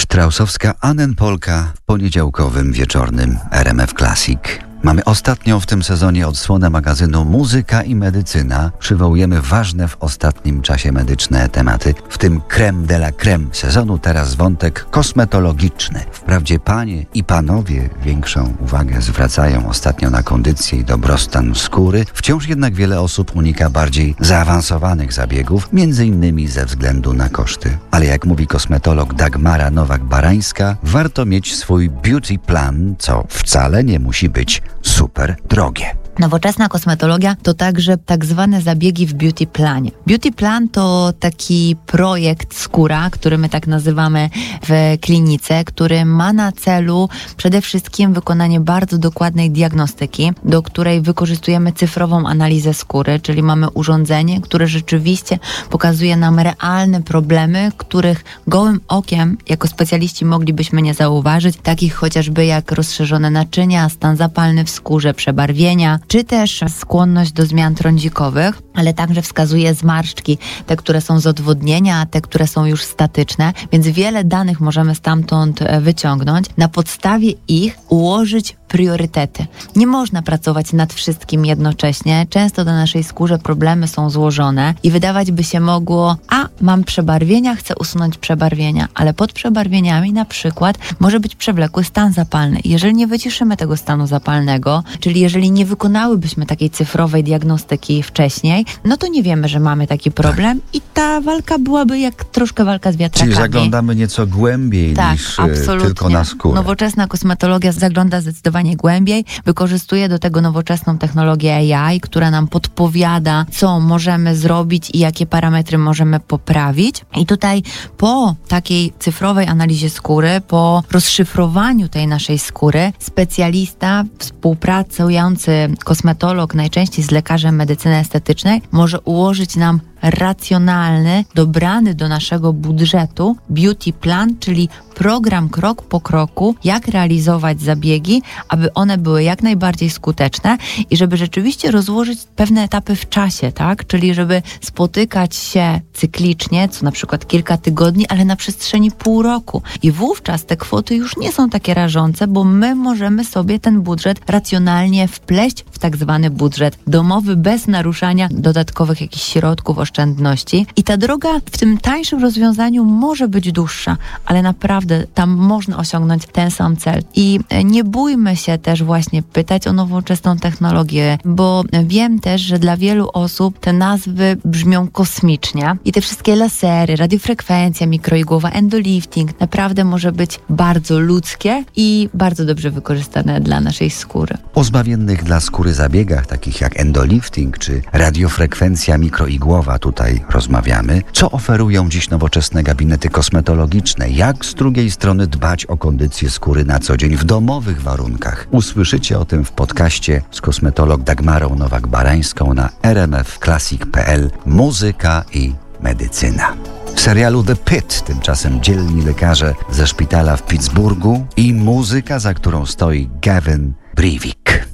Straussowska Annenpolka w poniedziałkowym wieczornym RMF Classic. Mamy ostatnią w tym sezonie odsłonę magazynu Muzyka i Medycyna. Przywołujemy ważne w ostatnim czasie medyczne tematy, w tym crème de la crème sezonu teraz wątek kosmetologiczny. Wprawdzie panie i panowie większą uwagę zwracają ostatnio na kondycję i dobrostan skóry, wciąż jednak wiele osób unika bardziej zaawansowanych zabiegów, między innymi ze względu na koszty. Ale jak mówi kosmetolog Dagmara Nowak-Barańska, warto mieć swój beauty plan, co wcale nie musi być super drogie. Nowoczesna kosmetologia to także tak zwane zabiegi w beauty planie. Beauty plan to taki projekt skóra, który my tak nazywamy w klinice, który ma na celu przede wszystkim wykonanie bardzo dokładnej diagnostyki, do której wykorzystujemy cyfrową analizę skóry, czyli mamy urządzenie, które rzeczywiście pokazuje nam realne problemy, których gołym okiem jako specjaliści moglibyśmy nie zauważyć, takich chociażby jak rozszerzone naczynia, stan zapalny w skórze, przebarwienia, czy też skłonność do zmian trądzikowych, ale także wskazuje zmarszczki, te, które są z odwodnienia, te, które są już statyczne, więc wiele danych możemy stamtąd wyciągnąć. Na podstawie ich ułożyć priorytety. Nie można pracować nad wszystkim jednocześnie. Często na naszej skórze problemy są złożone i wydawać by się mogło, mam przebarwienia, chcę usunąć przebarwienia, ale pod przebarwieniami na przykład może być przewlekły stan zapalny. Jeżeli nie wyciszymy tego stanu zapalnego, czyli jeżeli nie wykonałybyśmy takiej cyfrowej diagnostyki wcześniej, no to nie wiemy, że mamy taki problem i ta walka byłaby jak troszkę walka z wiatrakami. Czyli zaglądamy nieco głębiej niż tylko na skórę. Nowoczesna kosmetologia zagląda zdecydowanie głębiej, wykorzystuje do tego nowoczesną technologię AI, która nam podpowiada, co możemy zrobić i jakie parametry możemy poprawić. I tutaj po takiej cyfrowej analizie skóry, po rozszyfrowaniu tej naszej skóry, specjalista, współpracujący kosmetolog, najczęściej z lekarzem medycyny estetycznej, może ułożyć nam racjonalny, dobrany do naszego budżetu beauty plan, czyli program krok po kroku, jak realizować zabiegi, aby one były jak najbardziej skuteczne i żeby rzeczywiście rozłożyć pewne etapy w czasie, tak? Czyli żeby spotykać się cyklicznie, co na przykład kilka tygodni, ale na przestrzeni pół roku. I wówczas te kwoty już nie są takie rażące, bo my możemy sobie ten budżet racjonalnie wpleść w tak zwany budżet domowy, bez naruszania dodatkowych jakichś środków, oszczędności. I ta droga w tym tańszym rozwiązaniu może być dłuższa, ale naprawdę tam można osiągnąć ten sam cel. I nie bójmy się też właśnie pytać o nowoczesną technologię, bo wiem też, że dla wielu osób te nazwy brzmią kosmicznie i te wszystkie lasery, radiofrekwencja mikroigłowa, endolifting naprawdę może być bardzo ludzkie i bardzo dobrze wykorzystane dla naszej skóry. O zbawiennych dla skóry zabiegach, takich jak endolifting czy radiofrekwencja mikroigłowa tutaj rozmawiamy. Co oferują dziś nowoczesne gabinety kosmetologiczne? Jak z drugiej strony dbać o kondycję skóry na co dzień w domowych warunkach? Usłyszycie o tym w podcaście z kosmetolog Dagmarą Nowak-Barańską na rmfclassic.pl. Muzyka i medycyna. W serialu The Pit tymczasem dzielni lekarze ze szpitala w Pittsburghu i muzyka, za którą stoi Gavin Breivik.